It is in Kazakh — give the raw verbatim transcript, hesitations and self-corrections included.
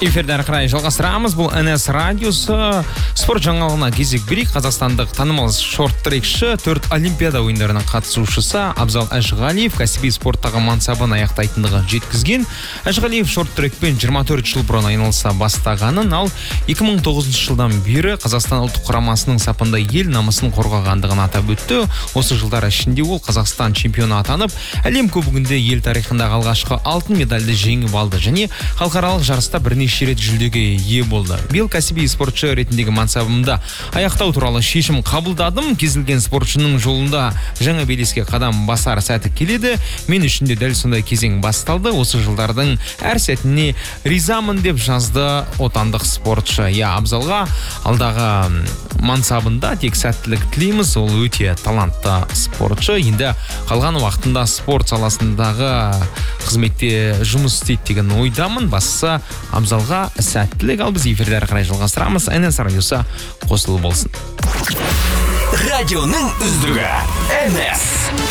Эфирді әрі қарай жалғастырамыз. Бұл эн эс радиосы спорт жаңалығына кезек берейік. Қазақстандық танымал шорт-трекші, төрт олимпиада ойындарының қатысушысы Абзал Әжіғалиев кәсіби спорттағы мансабын аяқтайтындығы жеткізген. Әжіғалиев шорт-трекпен жиырма төрт жыл бұрын айналыса бастағанын, ал екі мың тоғызыншы жылдан бері Қазақстан ұлттық құрамасының сапында ел намысын қорғағандығын атап өтті. Осы жылдар ішінде ол Қазақстан чемпионы атанып, әлем кубогында ел тарихындағы алғашқы алтын медальді жеңіп алды және халықаралық жарыста бірнеше рет жүлдеге ие болды. Биыл кәсіби спортшы ретіндегі мансабымда аяқтау туралы шешім қабылдадым. Кезілген спортшының жолында жаңа белеске қадам басар сәті келеді. Мен үшін де дәл сондай кезең басталды. Осы жылдардың әр сәтіне ризамын деп жазды отандық спортшы. Я Абзалға алдағы мансабында тек сәттілік тілейміз. Ол өте талантты спортшы. Енді қалған уақытында спорт саласындағы қызметте жұмыс істейді деген ойдамын. Басса Абзалға сәттілік. Ал біз эфирді әрі қарай жалғастырамыз. эн эс радиосы қосылы болсын. Радионың үздігі эн эс.